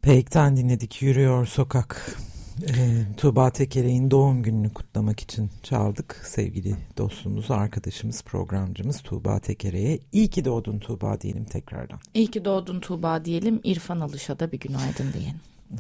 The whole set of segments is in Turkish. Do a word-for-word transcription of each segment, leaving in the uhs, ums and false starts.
Peyk'ten dinledik Yürüyor Sokak. E, Tuğba Tekere'nin doğum gününü kutlamak için çaldık. Sevgili dostumuz, arkadaşımız, programcımız Tuğba Tekere'ye. İyi ki doğdun Tuğba diyelim tekrardan. İyi ki doğdun Tuğba diyelim. İrfan Alış'a da bir günaydın diyelim.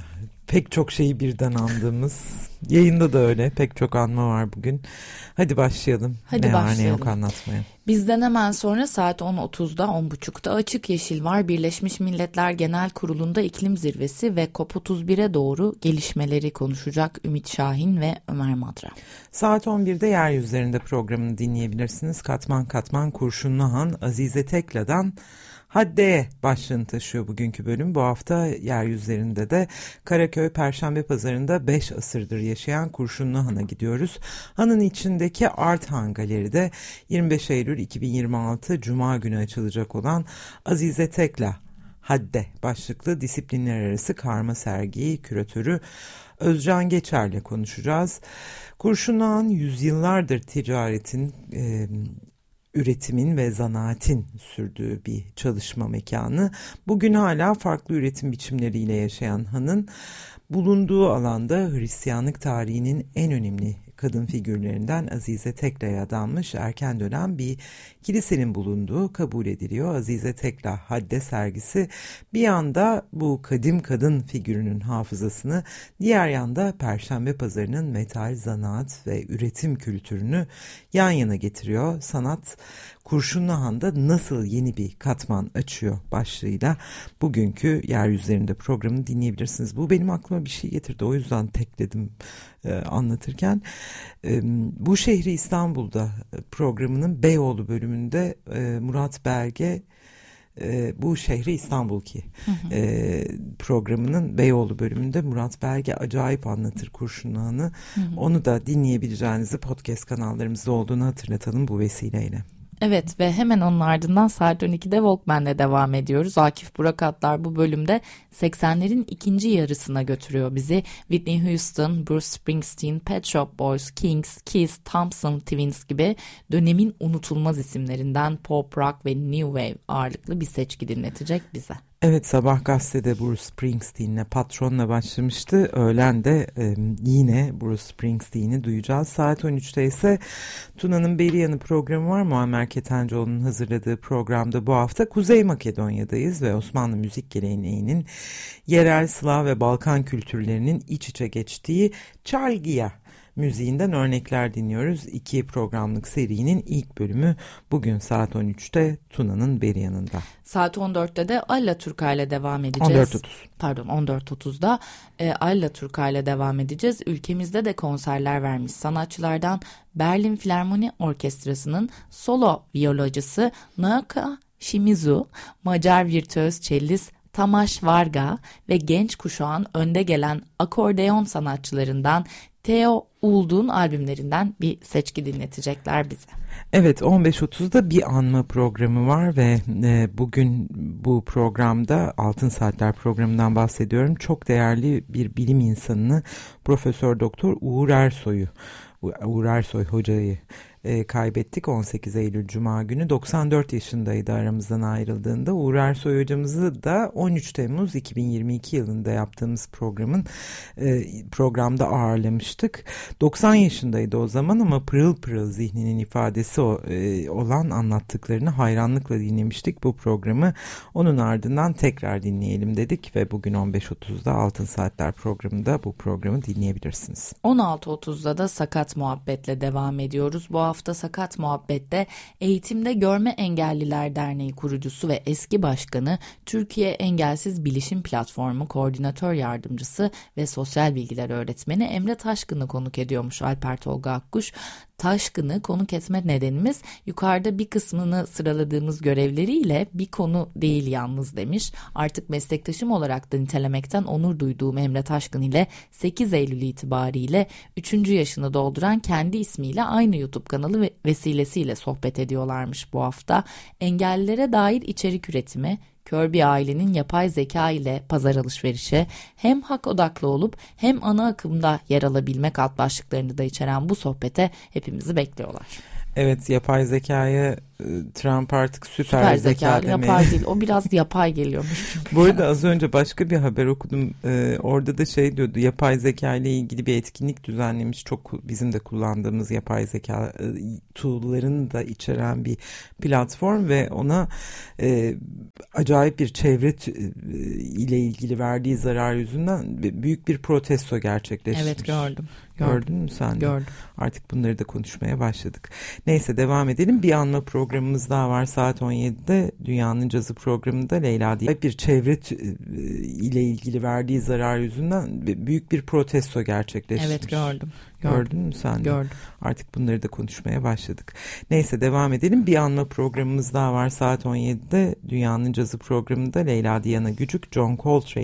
Pek çok şeyi birden andığımız, yayında da öyle pek çok anma var bugün. Hadi başlayalım. Hadi ne başlayalım. var ne yok anlatmaya. Bizden hemen sonra saat on otuzda on buçukta Açık Yeşil var. Birleşmiş Milletler Genel Kurulu'nda iklim zirvesi ve COP otuz bire doğru gelişmeleri konuşacak Ümit Şahin ve Ömer Madra. Saat on birde Yeryüzlerinde programını dinleyebilirsiniz. Katman Katman Kurşunluhan Azize Tekla'dan Hadde'ye başlığını taşıyor bugünkü bölüm. Bu hafta Yeryüzlerinde de Karaköy Perşembe Pazarı'nda beş asırdır yaşayan Kurşunlu Han'a gidiyoruz. Han'ın içindeki Art Han Galeri'de yirmi beş Eylül iki bin yirmi altı Cuma günü açılacak olan Azize Tekla Hadde başlıklı disiplinler arası karma sergiyi küratörü Özcan Geçer'le konuşacağız. Kurşunlu Han yüzyıllardır ticaretin, e, üretimin ve zanaatin sürdüğü bir çalışma mekanı. Bugün hala farklı üretim biçimleriyle yaşayan Han'ın bulunduğu alanda Hristiyanlık tarihinin en önemli kadın figürlerinden Azize Tekla'ya adanmış erken dönem bir kilisenin bulunduğu kabul ediliyor. Azize Tekla Hadde sergisi bir yanda bu kadim kadın figürünün hafızasını, diğer yanda Perşembe Pazarı'nın metal, zanaat ve üretim kültürünü yan yana getiriyor. Sanat Kurşunlu Han'da nasıl yeni bir katman açıyor başlığıyla bugünkü Yeryüzlerinde programını dinleyebilirsiniz. Bu benim aklıma bir şey getirdi, o yüzden tekledim e, anlatırken. E, bu şehri İstanbul'da programının Beyoğlu bölümünde e, Murat Belge e, bu şehri İstanbul ki hı hı. E, programının Beyoğlu bölümünde Murat Belge acayip anlatır Kurşunlu Han'ı. Hı hı. Onu da dinleyebileceğinizi podcast kanallarımızda olduğunu hatırlatalım bu vesileyle. Evet ve hemen onun ardından saat on ikide Walkman'le devam ediyoruz. Akif Burak Atlar bu bölümde seksenlerin ikinci yarısına götürüyor bizi. Whitney Houston, Bruce Springsteen, Pet Shop Boys, Kings, Kiss, Thompson Twins gibi dönemin unutulmaz isimlerinden pop, rock ve new wave ağırlıklı bir seçki dinletecek bize. Evet, sabah gazetede Bruce Springsteen'le Patron'la başlamıştı. Öğlen de e, yine Bruce Springsteen'i duyacağız. Saat on üçte ise Tuna'nın Beriyanı programı var. Muammer Ketencoğlu'nun hazırladığı programda bu hafta Kuzey Makedonya'dayız ve Osmanlı müzik geleneğinin yerel Slav ve Balkan kültürlerinin iç içe geçtiği Çalgıya müziğinden örnekler dinliyoruz. İki programlık serinin ilk bölümü bugün saat on üçte Tuna'nın Beriyanı'nda. Saat on dörtte de Allaturka ile devam edeceğiz. on dört otuz Pardon on dört otuzda e, Allaturka ile devam edeceğiz. Ülkemizde de konserler vermiş sanatçılardan Berlin Filarmoni Orkestrası'nın solo viyolacısı Naoka Shimizu, Macar virtüöz cellist Tamas Varga ve genç kuşağın önde gelen akordeon sanatçılarından Theo Uldun albümlerinden bir seçki dinletecekler bize. Evet, on beş otuzda bir anma programı var ve e, bugün bu programda Altın Saatler programından bahsediyorum. Çok değerli bir bilim insanını, Profesör Doktor Uğur Ersoy'u, Uğur Ersoy hocayı e, kaybettik on sekiz Eylül Cuma günü. doksan dört yaşındaydı aramızdan ayrıldığında. Uğur Ersoy hocamızı da on üç Temmuz iki bin yirmi iki yılında yaptığımız programın e, programda ağırlamıştık. doksan yaşındaydı o zaman ama pırıl pırıl zihninin ifadesi o, e, olan anlattıklarını hayranlıkla dinlemiştik bu programı. Onun ardından tekrar dinleyelim dedik ve bugün on beş otuzda Altın Saatler programında bu programı dinleyebilirsiniz. on altı otuzda da Sakat Muhabbet'le devam ediyoruz. Bu hafta Sakat Muhabbet'te Eğitimde Görme Engelliler Derneği kurucusu ve eski başkanı, Türkiye Engelsiz Bilişim Platformu koordinatör yardımcısı ve sosyal bilgiler öğretmeni Emre Taşkın'ı konuk ediyormuş Alper Tolga Akkuş. Taşkın'ı konuk etme nedenimiz yukarıda bir kısmını sıraladığımız görevleriyle bir konu değil yalnız demiş. Artık meslektaşım olarak da nitelemekten onur duyduğum Emre Taşkın ile sekiz Eylül itibariyle üçüncü yaşını dolduran kendi ismiyle aynı YouTube kanalı ve vesilesiyle sohbet ediyorlarmış bu hafta. Engellilere dair içerik üretimi, kör bir ailenin yapay zeka ile pazar alışverişi, hem hak odaklı olup hem ana akımda yer alabilmek alt başlıklarını da içeren bu sohbete hepimizi bekliyorlar. Evet, yapay zekayı Trump artık süper, süper zeka, zeka yapay değil. O biraz yapay geliyormuş çünkü. Bu arada az önce başka bir haber okudum. Ee, orada da şey diyordu. Yapay zeka ile ilgili bir etkinlik düzenlemiş. Çok bizim de kullandığımız yapay zeka e, tool'larını da içeren bir platform ve ona e, acayip bir çevre e, ile ilgili verdiği zarar yüzünden büyük bir protesto gerçekleşmiş. Evet, gördüm. Gördün mü sen de? Gördüm. Artık bunları da konuşmaya başladık. Neyse, devam edelim. Bir anma programımız daha var saat on yedide. Dünyanın Cazı programında Leyla diye bir çevre ile ilgili verdiği zarar yüzünden büyük bir protesto gerçekleşmiş. Evet, gördüm. Gördün mü sen de? Gördüm. Artık bunları da konuşmaya başladık. Neyse, devam edelim. Bir anma programımız daha var saat on yedide. Dünyanın Cazı programında Leyla Diana Gücük, John Coltrane